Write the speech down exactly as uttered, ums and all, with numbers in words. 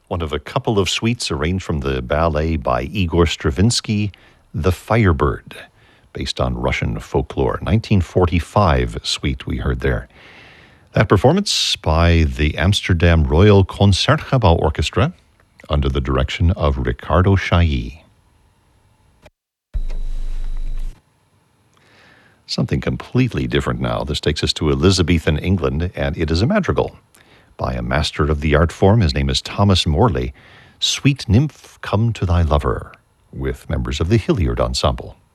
one of a couple of suites arranged from the ballet by Igor Stravinsky, The Firebird, based on Russian folklore. nineteen forty-five suite we heard there. That performance by the Amsterdam Royal Concertgebouw Orchestra under the direction of Ricardo Chailly. Something completely different now. This takes us to Elizabethan England, and it is a madrigal by a master of the art form. His name is Thomas Morley. Sweet Nymph, Come to Thy Lover, with members of the Hilliard Ensemble.